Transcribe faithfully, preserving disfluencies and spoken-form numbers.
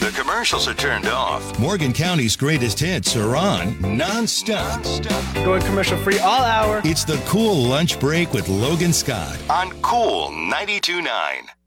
The commercials are turned off. Morgan County's greatest hits are on nonstop. Going commercial free all hour. It's the Cool Lunch Break with Logan Scott On Cool ninety-two point nine.